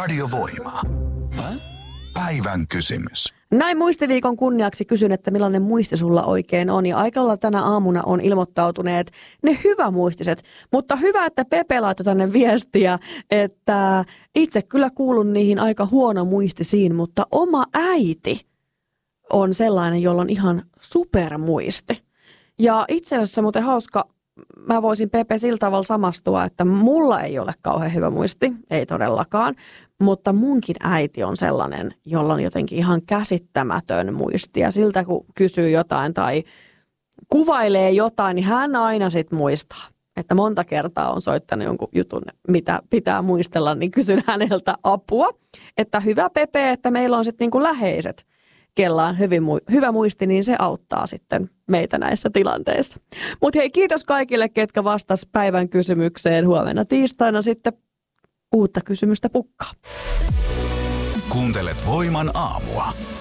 Radiovoima. Päivän kysymys. Näin muistiviikon kunniaksi kysyn, että millainen muisti sulla oikein on. Ja aika lailla tänä aamuna on ilmoittautuneet ne hyvämuistiset. Mutta hyvä, että Pepe laittoi tänne viestiä, että itse kyllä kuulun niihin aika huonomuistisiin, mutta oma äiti on sellainen, jolla on ihan supermuisti. Ja itse asiassa muuten hauska, mä voisin Pepe sillä tavalla samastua, että mulla ei ole kauhean hyvä muisti, ei todellakaan, mutta munkin äiti on sellainen, jolla on jotenkin ihan käsittämätön muisti. Ja siltä kun kysyy jotain tai kuvailee jotain, niin hän aina sit muistaa. Että monta kertaa on soittanut jonkun jutun, mitä pitää muistella, niin kysyn häneltä apua. Että hyvä Pepe, että meillä on sitten niinku läheiset, kella on hyvä muisti, niin se auttaa sitten meitä näissä tilanteissa. Mutta hei, kiitos kaikille, ketkä vastas päivän kysymykseen. Huomenna tiistaina sitten uutta kysymystä pukkaa. Kuuntelet Voiman aamua.